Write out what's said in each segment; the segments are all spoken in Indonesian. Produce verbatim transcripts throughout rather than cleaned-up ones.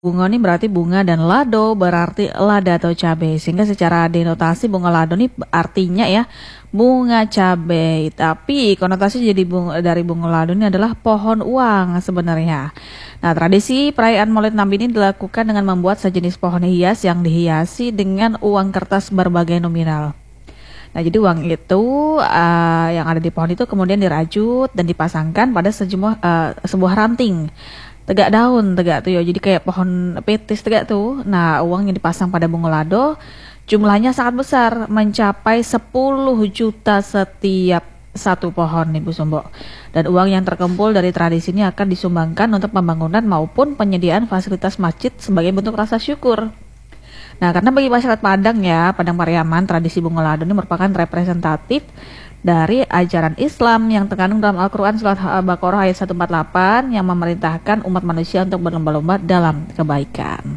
Bungo ini berarti bunga dan lado berarti lada atau cabai. Sehingga secara denotasi bunga lado ini artinya ya bunga cabai. Tapi konotasi jadi bunga, dari bunga lado ini adalah pohon uang sebenarnya. Nah, tradisi perayaan Maulid Nabi ini dilakukan dengan membuat sejenis pohon hias yang dihiasi dengan uang kertas berbagai nominal. Nah, jadi uang itu uh, yang ada di pohon itu kemudian dirajut dan dipasangkan pada sejumlah uh, sebuah ranting. Tegak daun, tegak tuh ya. Jadi kayak pohon petis tegak tuh. Nah, uang yang dipasang pada bunga lado jumlahnya sangat besar, mencapai sepuluh juta setiap satu pohon nih Bu Sombo. Dan uang yang terkumpul dari tradisi ini akan disumbangkan untuk pembangunan maupun penyediaan fasilitas masjid sebagai bentuk rasa syukur. Nah, karena bagi masyarakat Padang ya, Padang Pariaman, tradisi bunga lado ini merupakan representatif dari ajaran Islam yang terkandung dalam Al-Quran surat Al-Baqarah ayat seratus empat puluh delapan yang memerintahkan umat manusia untuk berlomba-lomba dalam kebaikan.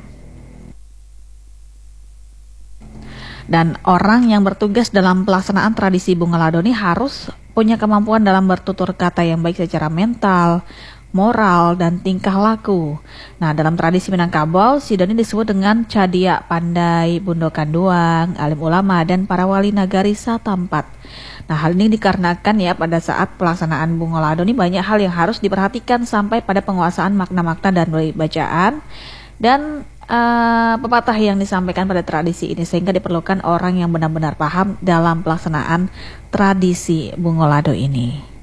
Dan orang yang bertugas dalam pelaksanaan tradisi bunga lado ini harus punya kemampuan dalam bertutur kata yang baik secara mental, moral, dan tingkah laku. Nah, dalam tradisi Minangkabau, Sidon ini disebut dengan cadia pandai, bundo kanduang, alim ulama, dan para wali nagari satampat. Nah, hal ini dikarenakan ya pada saat pelaksanaan bunga lado ini banyak hal yang harus diperhatikan sampai pada penguasaan makna-makna dan bacaan dan uh, pepatah yang disampaikan pada tradisi ini, sehingga diperlukan orang yang benar-benar paham dalam pelaksanaan tradisi bunga lado ini.